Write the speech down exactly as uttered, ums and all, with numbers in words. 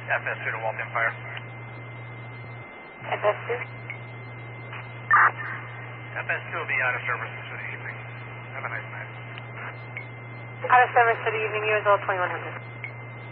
F S two to Waltham Fire. F S two? F S two will be out of service for the evening. Have a nice night. Out of service for the evening, U S L twenty-one hundred.